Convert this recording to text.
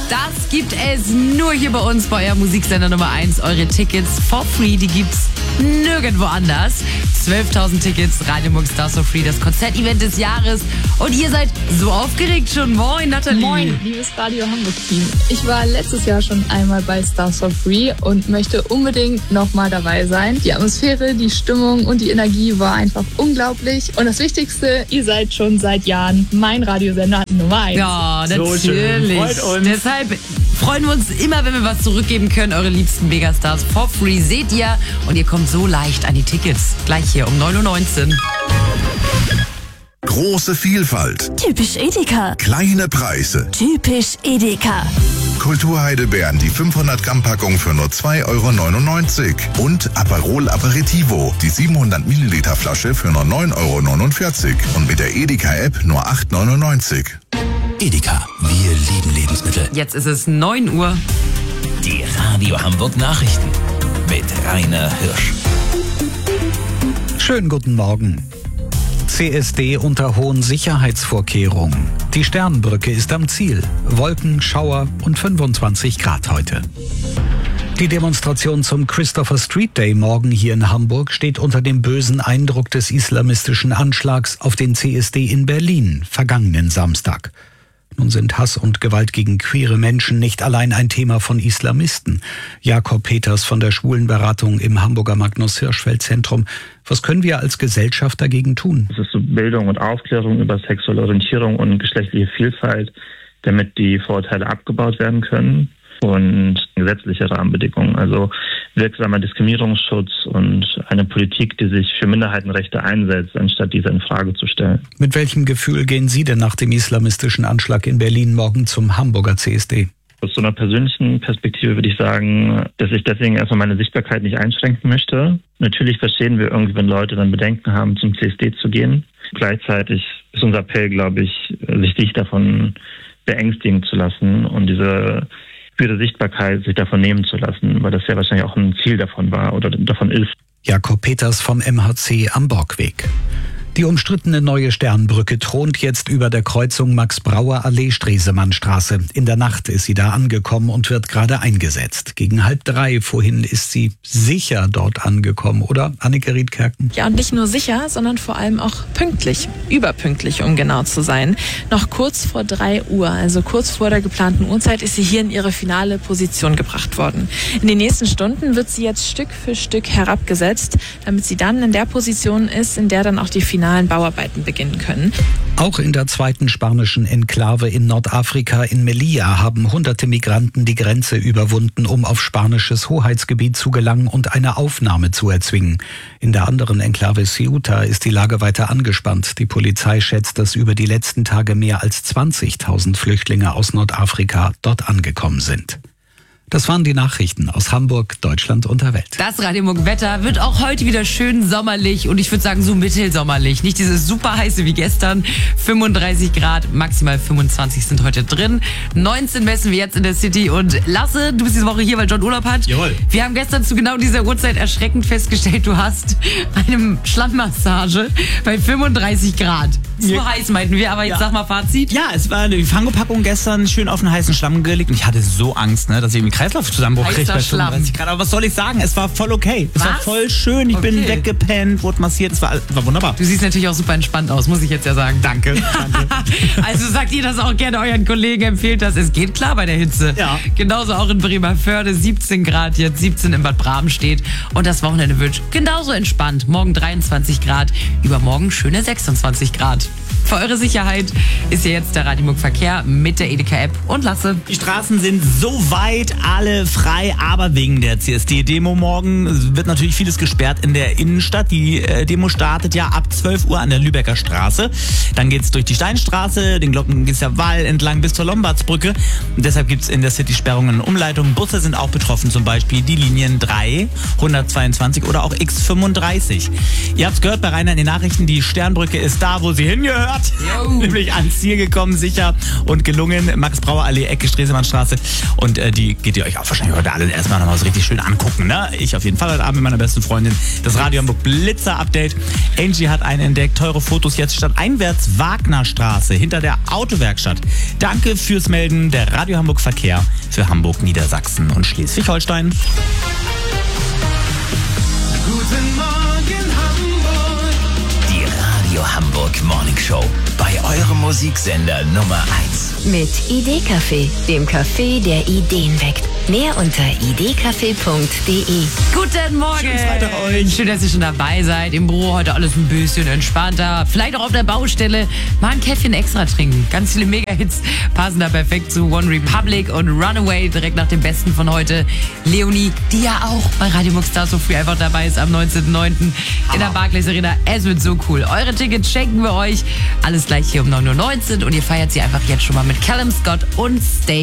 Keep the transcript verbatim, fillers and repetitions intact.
Das gibt es nur hier bei uns, bei eurem Musiksender Nummer eins. Eure Tickets for free, die gibt's nirgendwo anders. zwölftausend Tickets, Radiomux Stars for Free, das Konzertevent des Jahres. Und ihr seid so aufgeregt schon. Moin, Nathalie. Moin, liebes Radio Hamburg-Team. Ich war letztes Jahr schon einmal bei Stars for Free und möchte unbedingt nochmal dabei sein. Die Atmosphäre, die Stimmung und die Energie war einfach unglaublich. Und das Wichtigste, ihr seid schon seit Jahren mein Radiosender Nummer eins. Ja, natürlich. So schön. Freut uns. Deshalb freuen wir uns immer, wenn wir was zurückgeben können. Eure liebsten Megastars for free seht ihr. Und ihr kommt so leicht an die Tickets. Gleich hier um neun Uhr neunzehn. Große Vielfalt. Typisch Edeka. Kleine Preise. Typisch Edeka. Kulturheide-Beeren, die fünfhundert Gramm Packung für nur zwei Euro neunundneunzig. Und Aperol Aperitivo, die siebenhundert Milliliter Flasche für nur neun Euro neunundvierzig. Und mit der Edeka-App nur acht Euro neunundneunzig. Edeka, wir lieben Lebensmittel. Jetzt ist es neun Uhr. Die Radio Hamburg Nachrichten mit Rainer Hirsch. Schönen guten Morgen. C S D unter hohen Sicherheitsvorkehrungen. Die Sternbrücke ist am Ziel. Wolken, Schauer und fünfundzwanzig Grad heute. Die Demonstration zum Christopher Street Day morgen hier in Hamburg steht unter dem bösen Eindruck des islamistischen Anschlags auf den C S D in Berlin vergangenen Samstag. Nun sind Hass und Gewalt gegen queere Menschen nicht allein ein Thema von Islamisten. Jakob Peters von der Schwulenberatung im Hamburger Magnus-Hirschfeld-Zentrum. Was können wir als Gesellschaft dagegen tun? Es ist so Bildung und Aufklärung über sexuelle Orientierung und geschlechtliche Vielfalt, damit die Vorurteile abgebaut werden können. Und gesetzliche Rahmenbedingungen, also wirksamer Diskriminierungsschutz und eine Politik, die sich für Minderheitenrechte einsetzt, anstatt diese in Frage zu stellen. Mit welchem Gefühl gehen Sie denn nach dem islamistischen Anschlag in Berlin morgen zum Hamburger C S D? Aus so einer persönlichen Perspektive würde ich sagen, dass ich deswegen erstmal meine Sichtbarkeit nicht einschränken möchte. Natürlich verstehen wir irgendwie, wenn Leute dann Bedenken haben, zum C S D zu gehen. Gleichzeitig ist unser Appell, glaube ich, sich nicht davon beängstigen zu lassen und diese für die Sichtbarkeit sich davon nehmen zu lassen, weil das ja wahrscheinlich auch ein Ziel davon war oder davon ist. Jakob Peters vom M H C am Borgweg. Die umstrittene neue Sternbrücke thront jetzt über der Kreuzung Max-Brauer-Allee-Stresemannstraße. In der Nacht ist sie da angekommen und wird gerade eingesetzt. Gegen halb drei vorhin ist sie sicher dort angekommen, oder, Anneke Riedkerken? Ja, und nicht nur sicher, sondern vor allem auch pünktlich. Überpünktlich, um genau zu sein. Noch kurz vor drei Uhr, also kurz vor der geplanten Uhrzeit, ist sie hier in ihre finale Position gebracht worden. In den nächsten Stunden wird sie jetzt Stück für Stück herabgesetzt, damit sie dann in der Position ist, in der dann auch die finale Bauarbeiten beginnen können. Auch in der zweiten spanischen Enklave in Nordafrika in Melilla haben hunderte Migranten die Grenze überwunden, um auf spanisches Hoheitsgebiet zu gelangen und eine Aufnahme zu erzwingen. In der anderen Enklave Ceuta ist die Lage weiter angespannt. Die Polizei schätzt, dass über die letzten Tage mehr als zwanzigtausend Flüchtlinge aus Nordafrika dort angekommen sind. Das waren die Nachrichten aus Hamburg, Deutschland und der Welt. Das Radiomug-Wetter wird auch heute wieder schön sommerlich und ich würde sagen so mittelsommerlich. Nicht dieses super heiße wie gestern. fünfunddreißig Grad, maximal fünfundzwanzig sind heute drin. neunzehn messen wir jetzt in der City. Und Lasse, du bist diese Woche hier, weil John Urlaub hat. Jawohl. Wir haben gestern zu genau dieser Uhrzeit erschreckend festgestellt, du hast eine Schlammmassage bei fünfunddreißig Grad. Zu Ja. heiß meinten wir, aber jetzt Ja. sag mal Fazit. Ja, es war die Fangopackung gestern schön auf den heißen Schlamm gelegt und ich hatte so Angst, ne, dass ich irgendwie Kreislaufzusammenbruch Heißer kriege bei Schlamm. fünfunddreißig Grad. Aber was soll ich sagen? Es war voll okay. Es war Was? voll schön. Ich bin Okay. weggepennt, wurde massiert. Es war, war wunderbar. Du siehst natürlich auch super entspannt aus, muss ich jetzt ja sagen. Danke. Danke. Also sagt ihr das auch gerne euren Kollegen, empfehlt das. Es geht klar bei der Hitze. Ja. Genauso auch in Bremervörde, siebzehn Grad, jetzt siebzehn in Bad Bramstedt. Und das Wochenende wird genauso entspannt. Morgen dreiundzwanzig Grad, übermorgen schöne sechsundzwanzig Grad. Für eure Sicherheit ist hier jetzt der Radiomug Verkehr mit der Edeka-App und Lasse. Die Straßen sind soweit alle frei, aber wegen der C S D-Demo morgen wird natürlich vieles gesperrt in der Innenstadt. Die äh, Demo startet ja ab zwölf Uhr an der Lübecker Straße. Dann geht's durch die Steinstraße, den Glockengießer Wall entlang bis zur Lombardsbrücke. Und deshalb gibt's in der City Sperrungen und Umleitungen. Busse sind auch betroffen, zum Beispiel die Linien drei, hundertzweiundzwanzig oder auch X fünfunddreißig. Ihr habt's gehört bei Rainer in den Nachrichten, die Sternbrücke ist da, wo sie hin vorhin gehört. Jo. Nämlich ans Ziel gekommen, sicher und gelungen. Max-Brauer-Allee, Ecke Stresemannstraße. Und äh, die geht ihr euch auch wahrscheinlich heute alle erstmal nochmal so richtig schön angucken. Ne? Ich auf jeden Fall heute Abend mit meiner besten Freundin. Das Radio Hamburg Blitzer-Update. Angie hat einen entdeckt. Teure Fotos jetzt statt einwärts Wagnerstraße hinter der Autowerkstatt. Danke fürs Melden. Der Radio Hamburg Verkehr für Hamburg, Niedersachsen und Schleswig-Holstein. Guten Morgen Hamburg. Die Radio Hamburg Morning Show. Bei eurem Musiksender Nummer eins. Mit Idee-Café, dem Café, der Ideen weckt. Mehr unter idcafé punkt de. Guten Morgen. Schönen Freitag euch. Schön, dass ihr schon dabei seid. Im Büro heute alles ein bisschen entspannter. Vielleicht auch auf der Baustelle mal ein Käffchen extra trinken. Ganz viele Mega-Hits passen da perfekt zu One Republic und Runaway direkt nach dem Besten von heute. Leonie, die ja auch bei Radio Mux Star so früh einfach dabei ist am neunzehnten neunten in der Barclays Arena. Es wird so cool. Eure Tickets schenken wir euch. Alles gleich hier um neun Uhr neunzehn und ihr feiert sie einfach jetzt schon mal mit Callum Scott und Stay.